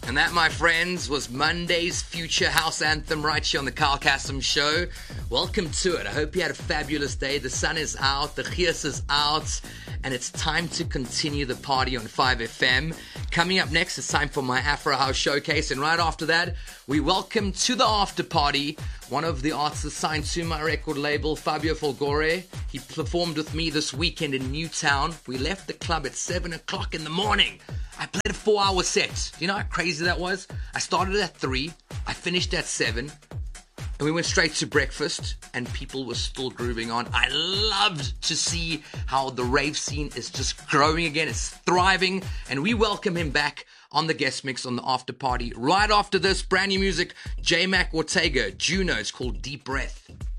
And that, my friends, was Monday's Future House Anthem right here on the Carl Kassem Show. Welcome to it. I hope you had a fabulous day. The sun is out, the gears is out, and it's time to continue the party on 5FM. Coming up next, it's time for my Afro House Showcase. And right after that, we welcome to the after party one of the artists signed to my record label, Fabio Folgore. He performed with me this weekend in Newtown. We left the club at 7 o'clock in the morning. I played a 4-hour set. Do you know how crazy that was? I started at 3, I finished at 7, and we went straight to breakfast, and people were still grooving on. I loved to see how the rave scene is just growing again. It's thriving, and we welcome him back on the guest mix on the after party. Right after this, brand new music, J-Mac Ortega, Juno. It's called Deep Breath.